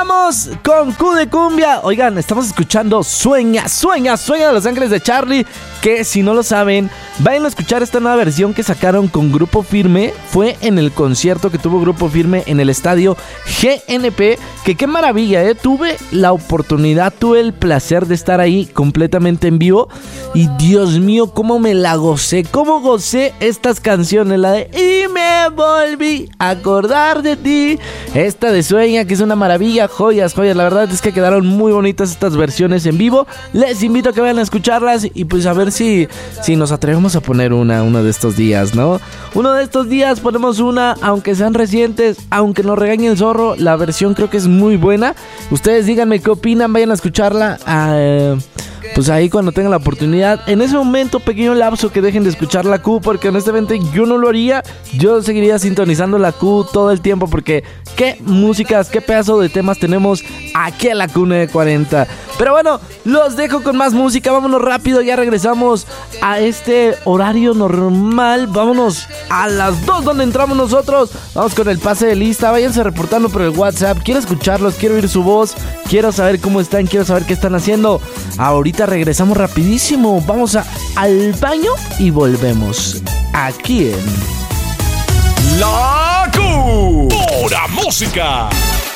Regresamos con Q de Cumbia. Oigan, estamos escuchando Sueña, Sueña, Sueña de Los Ángeles de Charlie. Que si no lo saben, vayan a escuchar esta nueva versión que sacaron con Grupo Firme. Fue en el concierto que tuvo Grupo Firme en el estadio GNP. Que qué maravilla, tuve la oportunidad, tuve el placer de estar ahí completamente en vivo. Y Dios mío, cómo me la gocé, cómo gocé estas canciones. La de Y me volví a acordar de ti. Esta de Sueña, que es una maravilla, joyas, joyas. La verdad es que quedaron muy bonitas estas versiones en vivo. Les invito a que vayan a escucharlas y pues a ver si nos atrevemos a poner una de estos días, ¿no? Uno de estos días ponemos una, aunque sean recientes, aunque nos regañe el zorro, la versión creo que es muy buena. Ustedes díganme qué opinan, vayan a escucharla pues ahí cuando tengan la oportunidad. En ese momento, pequeño lapso que dejen de escuchar la Q, porque honestamente yo no lo haría. Yo seguiría sintonizando la Q todo el tiempo, porque qué músicas, qué pedazo de temas tenemos aquí en la Q940. Pero bueno, los dejo con más música. Vámonos rápido, ya regresamos a este horario normal. Vámonos a las 2 donde entramos nosotros. Vamos con el pase de lista. Váyanse reportando por el WhatsApp. Quiero escucharlos, quiero oír su voz, quiero saber cómo están, quiero saber qué están haciendo. Ahorita regresamos rapidísimo. Vamos al baño y volvemos aquí en La Q. Pura música.